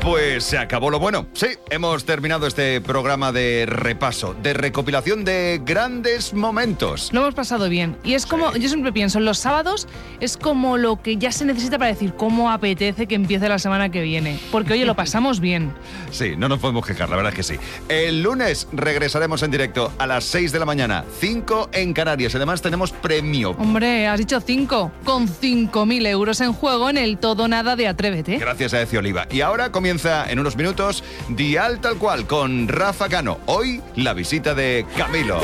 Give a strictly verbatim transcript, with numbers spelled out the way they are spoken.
Pues se acabó lo bueno. Sí, hemos terminado este programa de repaso, de recopilación de grandes momentos. Lo hemos pasado bien. Y es como, sí. Yo siempre pienso, los sábados es como lo que ya se necesita para decir cómo apetece que empiece la semana que viene. Porque, oye, lo pasamos bien. Sí, no nos podemos quejar, la verdad es que sí. El lunes regresaremos en directo a las seis de la mañana, cinco en Canarias. Además tenemos premio. Hombre, has dicho cinco, con cinco mil euros en juego en el Todo Nada de Atrévete. Gracias a Eci Oliva. Y ahora comienza en unos minutos Dial Tal Cual con Rafa Cano. Hoy la visita de Camilo.